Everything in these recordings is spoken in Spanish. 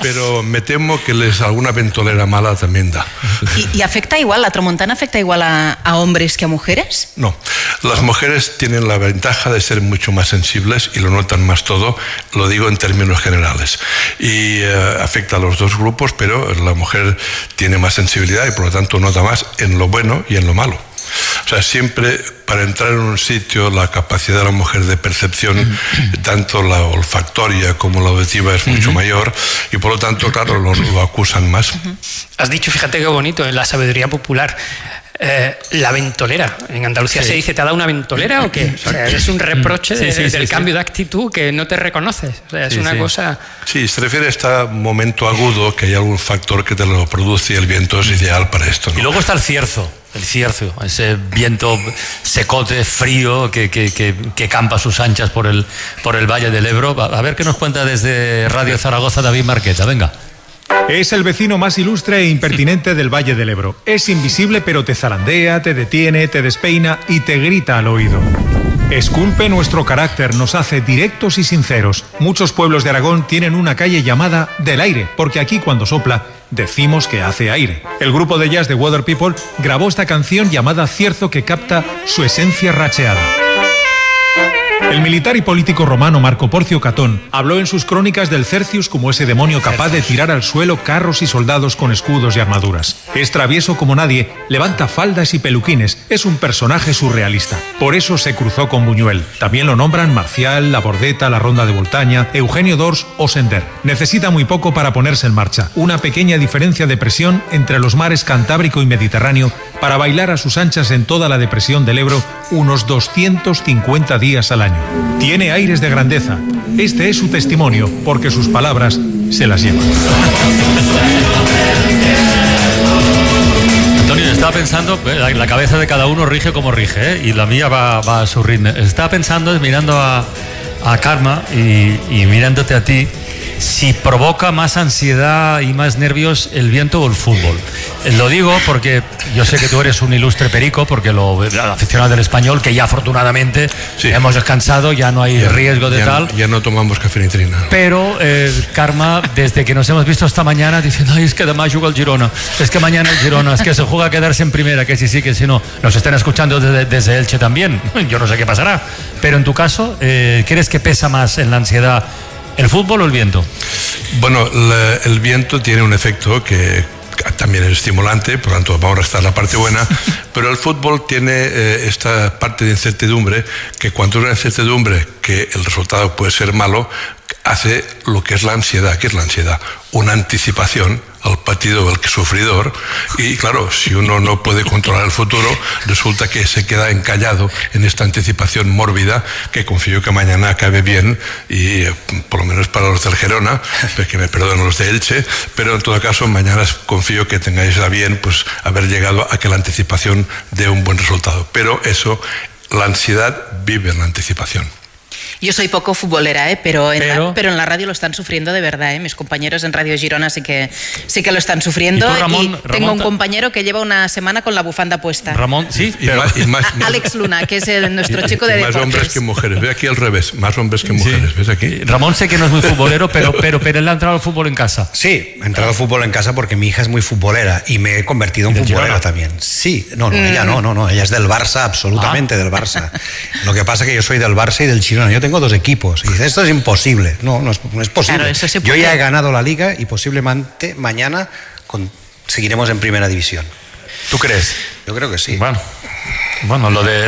pero me temo que alguna ventolera mala también da. ¿Y afecta igual, la tramontana afecta igual a hombres que a mujeres? No, las mujeres tienen la ventaja de ser mucho más sensibles y lo notan más todo, lo digo en términos generales. Y afecta a los dos grupos, pero la mujer tiene más sensibilidad y por lo tanto nota más en lo bueno y en lo malo. O sea, siempre para entrar en un sitio la capacidad de la mujer de percepción, tanto la olfactoria como la auditiva, es mucho mayor y por lo tanto, claro, lo acusan más. Has dicho, fíjate qué bonito, en la sabiduría popular, la ventolera. En Andalucía se dice, ¿te ha dado una ventolera o qué? O sea, es un reproche del cambio de actitud que no te reconoces. O sea, es una cosa... Sí, se refiere a este momento agudo que hay algún factor que te lo produce y el viento es ideal para esto, ¿no? Y luego está el cierzo, ese viento secote, frío, que campa sus anchas por el Valle del Ebro. A ver qué nos cuenta desde Radio Zaragoza David Marqueta, venga. Es el vecino más ilustre e impertinente del Valle del Ebro. Es invisible, pero te zarandea, te detiene, te despeina y te grita al oído. Esculpe nuestro carácter, nos hace directos y sinceros. Muchos pueblos de Aragón tienen una calle llamada Del Aire, porque aquí cuando sopla decimos que hace aire. El grupo de jazz de Weather People grabó esta canción llamada Cierzo que capta su esencia racheada. El militar y político romano Marco Porcio Catón habló en sus crónicas del Cercius como ese demonio capaz de tirar al suelo carros y soldados con escudos y armaduras. Es travieso como nadie, levanta faldas y peluquines, es un personaje surrealista. Por eso se cruzó con Buñuel. También lo nombran Marcial, La Bordeta, La Ronda de Voltaña, Eugenio d'Ors o Sender. Necesita muy poco para ponerse en marcha. Una pequeña diferencia de presión entre los mares Cantábrico y Mediterráneo para bailar a sus anchas en toda la depresión del Ebro unos 250 días al año. Tiene aires de grandeza. Este es su testimonio, porque sus palabras se las llevan. Antonio, estaba pensando, la cabeza de cada uno rige como rige, y la mía va a su ritmo. Estaba pensando, mirando a Karma y mirándote a ti, si provoca más ansiedad y más nervios el viento o el fútbol. Lo digo porque yo sé que tú eres un ilustre perico, porque lo aficionado del Español, que ya afortunadamente hemos descansado, ya no hay riesgo de tal. Ya no tomamos cafeína. Pero Karma, desde que nos hemos visto esta mañana, diciendo, ay, es que además juega el Girona, es que mañana el Girona, es que se juega a quedarse en primera, que sí, que si no. Nos están escuchando desde Elche también, yo no sé qué pasará. Pero en tu caso, ¿crees que pesa más en la ansiedad el fútbol o el viento? Bueno, el viento tiene un efecto que también es estimulante, por lo tanto vamos a restar la parte buena, pero el fútbol tiene esta parte de incertidumbre, que cuando hay una incertidumbre que el resultado puede ser malo, hace lo que es la ansiedad. ¿Qué es la ansiedad? Una anticipación al partido del sufridor, y claro, si uno no puede controlar el futuro, resulta que se queda encallado en esta anticipación mórbida, que confío que mañana acabe bien, y por lo menos para los del Girona, que me perdonen los de Elche, pero en todo caso mañana confío que tengáis a bien pues haber llegado a que la anticipación dé un buen resultado. Pero eso, la ansiedad vive en la anticipación. Yo soy poco futbolera, pero en la radio lo están sufriendo de verdad, Mis compañeros en Radio Girona sí que lo están sufriendo. ¿Y tú, Ramón, tengo un compañero que lleva una semana con la bufanda puesta. Ramón, sí, Alex Luna, que es nuestro chico de deportes. Más hombres que mujeres. Ve aquí al revés, más hombres que mujeres. ¿Ves aquí? Ramón sé que no es muy futbolero, pero él ha entrado al fútbol en casa. Sí, he entrado al fútbol en casa porque mi hija es muy futbolera y me he convertido en futbolero también. Sí, ella no, ella es del Barça, absolutamente del Barça. Lo que pasa es que yo soy del Barça y del Girona. Yo tengo dos equipos y dice, esto es imposible. No es posible. Claro, eso se puede. Yo ya he ganado la liga y posiblemente mañana seguiremos en primera división. ¿Tú crees? Yo creo que sí. Bueno,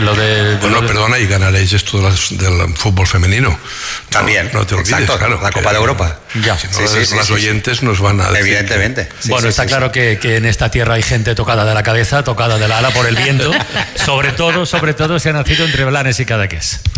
perdona, y ganaréis esto del fútbol femenino. También. No te olvides, exacto, claro. La Copa de Europa. Ya. Si no, las oyentes nos van a decir. Evidentemente. Está claro que en esta tierra hay gente tocada de la cabeza, tocada de la ala por el viento. sobre todo se ha nacido entre Blanes y Cadaqués.